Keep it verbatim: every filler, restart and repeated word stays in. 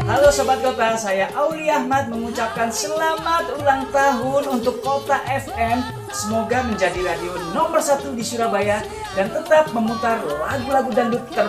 Halo Sobat Kota, saya Auli Ahmad mengucapkan selamat ulang tahun untuk Kota F M. Semoga menjadi radio nomor satu di Surabaya dan tetap memutar lagu-lagu dangdut terbaik.